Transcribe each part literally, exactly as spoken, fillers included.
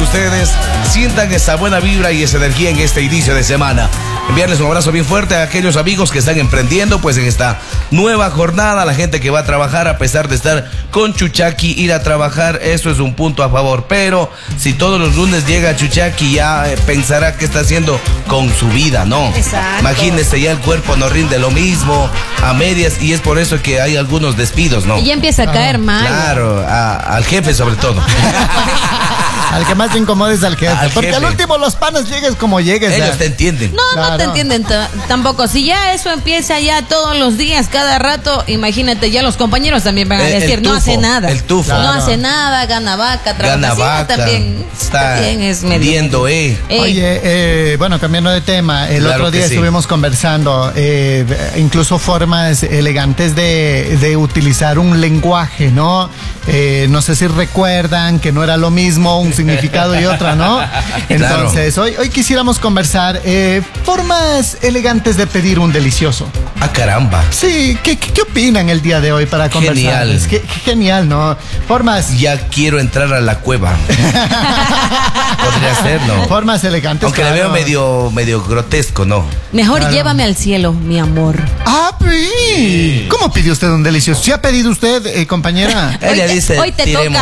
ustedes sientan esa buena vibra y esa energía en este inicio de semana. Enviarles un abrazo bien fuerte a aquellos amigos que están emprendiendo pues en esta nueva jornada, a la gente que va a trabajar a pesar de estar con Chuchaki, ir a trabajar, eso es un punto a favor, pero si todos los lunes llega Chuchaki ya eh, pensará qué está haciendo con su vida, ¿no? Exacto. Imagínese, ya el cuerpo no rinde lo mismo, a medias, y es por eso que hay algunos despidos, ¿no? Y ya empieza a caer mal. Claro, a, al jefe sobre todo. Al que más te incomodes al jefe. Al porque jefe. al último los panas llegues como llegues. Ellos ya. te entienden. No, Claro. no te entienden t- tampoco. Si ya eso empieza ya todos los días, cada rato, imagínate, ya los compañeros también van a El- el decir, no tufo, hace nada. el tufo. No Claro. hace nada, gana vaca, trabaja. Gana Sí, vaca, también, está también es medio. viendo, eh. Ey, Oye, eh, bueno, cambiando de tema, el Claro otro que día sí. estuvimos conversando, eh, incluso formas elegantes de, de utilizar un lenguaje, ¿no? Eh, no sé si recuerdan que no era lo mismo un significado y otra, ¿no? Entonces, hoy, hoy quisiéramos conversar eh, formas elegantes de pedir un delicioso. Ah, caramba. Sí, ¿qué, qué, qué opinan el día de hoy para conversar? Genial. Qué, qué genial, ¿no? Formas, Ya quiero entrar a la cueva. Podría ser, ¿no? formas elegantes. Aunque le claro. veo medio, medio grotesco, ¿no? mejor Claro. llévame al cielo, mi amor. Ah, sí. ¿Cómo pidió usted un delicioso? ¿Sí ha pedido usted, eh, compañera? Hoy Ella te- dice, hoy te tiremos.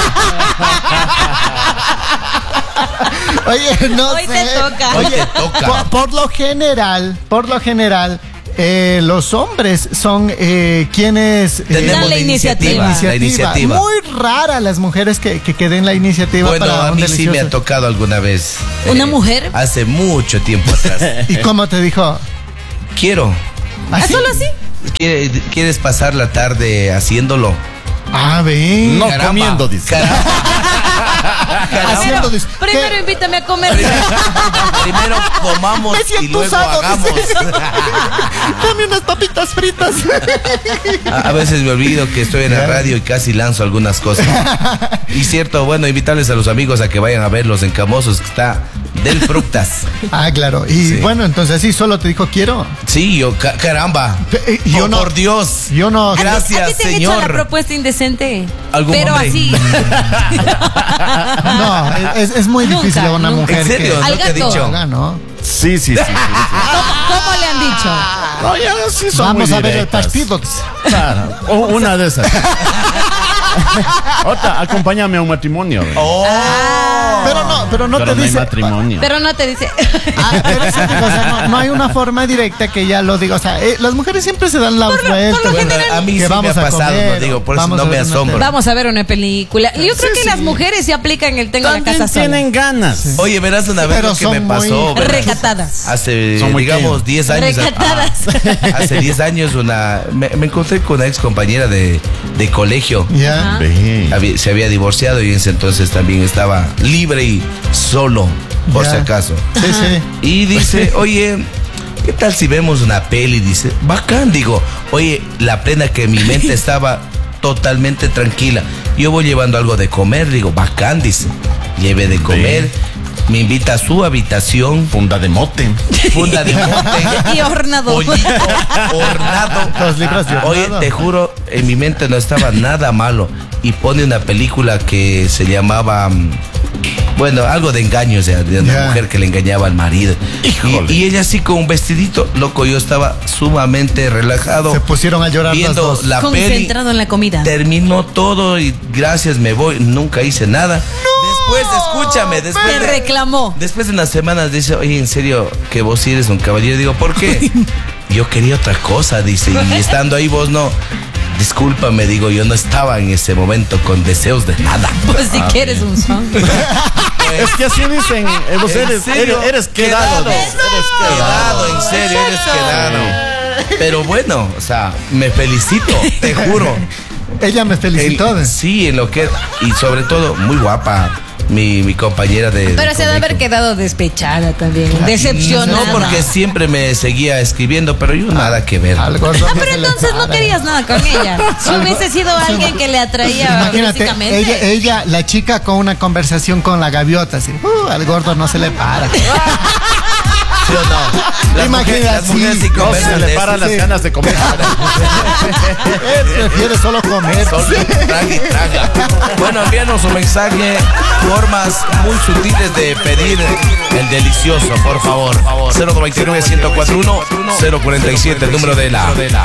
Oye, no Hoy sé. te toca. Hoy te toca. Por, por lo general, por lo general, eh, los hombres son eh, quienes eh, Tenemos Dan la la iniciativa. iniciativa. La iniciativa. Muy rara las mujeres que, que, que den la iniciativa Bueno, para a un mí sí me delicioso. ha tocado alguna vez. ¿Una mujer? Hace mucho tiempo atrás. ¿Y cómo te dijo? Quiero. ¿Ah, ¿Así? solo así? ¿Quiere- ¿Quieres pasar la tarde haciéndolo? Ah, ven. No Caramba, comiendo, dice. caramba. Caramba. Haciendo dis- Primero ¿Qué? invítame a comer. Primero comamos Me y siento luego usado, hagamos. dice. Dame unas papitas fritas. A, a veces me olvido que estoy en la radio y casi lanzo algunas cosas. Y cierto, bueno, invitarles a los amigos a que vayan a verlos en Camosos, que está del Fructas. Ah, claro. Y Sí. bueno, entonces sí, solo te dijo quiero. Sí, yo, ca- caramba. Eh, yo Oh, no- por Dios. Yo no. Gracias, ¿A ti te han hecho la señor. propuesta indecente? ¿Algún Pero hombre? así. No, es, es muy Nunca, difícil a una nunca. mujer ¿En serio? que ¿No Al te he gato. dicho? haga, ¿no? Sí, sí, sí. sí, sí. ¿Cómo, cómo le han dicho? No, ya sí son Vamos muy a ver el directas. partido. Claro, o una de esas. Otra, acompáñame a un matrimonio. güey. Oh. Pero no, pero no Pero te no hay dice. matrimonio. Pero no te dice. Ah, pero eso digo, o sea, no, no hay una forma directa que ya lo diga. O sea, eh, las mujeres siempre se dan la Por lo- vuelta. por lo Bueno, a mí que sí me vamos ha a pasado, comer, no digo, por eso vamos no a me ver una asombro. tele. Vamos a ver una película. Yo creo que las mujeres se aplican el tengo la También casa sola. tienen ganas. Oye, verás una vez Pero lo que son me muy pasó. verás. Recatadas. Hace, Son muy digamos, qué. diez años. Recatadas. Ah, hace diez años una, me, me encontré con una ex compañera de, de colegio. Ya. Ajá. Ve. Había- se había divorciado y en ese entonces también estaba libre y solo, por Ya. si acaso. Sí, sí. Y dice, oye, ¿qué tal si vemos una peli? Dice, bacán, digo, oye, la plena que mi mente estaba totalmente tranquila. Yo voy llevando algo de comer, digo, bacán, dice. Lleve de comer, me invita a su habitación, Funda de mote. funda de mote, Y hornado. pollito hornado. Dos libras de Oye, hornado. te juro, en mi mente no estaba nada malo. Y pone una película que se llamaba, mm, bueno, algo de engaño, o sea, de una Ya. mujer que le engañaba al marido. Híjole. Y, y ella así con un vestidito, loco, yo estaba sumamente relajado. Se pusieron a llorar las viendo dos. la peli. Concentrado en la comida. Terminó todo y gracias, me voy. Nunca hice nada. Después, escúchame, después Te de, reclamó. después de unas semanas dice, oye, en serio, que vos sí eres un caballero. Digo, ¿por qué? Yo quería otra cosa, dice, y estando ahí vos no. Discúlpame, digo, yo no estaba en ese momento con deseos de nada. Pues si quieres un son. Es que así dicen, eh, vos ¿En eres, serio? eres, eres quedado. Quedado. Eres Quedado, en serio, eres quedado. Pero bueno, o sea, me felicito, te juro. Ella me felicitó. En- sí, en lo que. Y sobre todo, muy guapa. Mi, mi compañera de. Pero de se ha de haber colegio. quedado despechada también. Decepcionada. No, porque siempre me seguía escribiendo, pero yo nada que ver. Al gordo Ah, no pero se le entonces no para. querías nada con ella. Si hubiese sido alguien que le atraía Imagínate, físicamente. ella, ella, la chica con una conversación con la gaviota, así, uh, al gordo no se le para. ¿Sí o no? Las Imagina, mujeres, las sí. mujeres sí No, conversan se de le eso. paran las sí. ganas de comer. Él prefiere solo comer. Solo traga y traga. Bueno, envíanos un mensaje, formas muy sutiles de pedir el delicioso, por favor. cero noventa y nueve, ciento cuarenta y uno, cero cuarenta y siete, el número de la